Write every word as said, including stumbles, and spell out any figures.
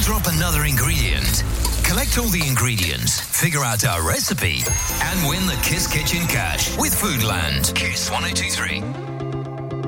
drop another ingredient. Collect all the ingredients, figure out our recipe, and win the Kiss Kitchen cash with Foodland. Kiss one oh two three.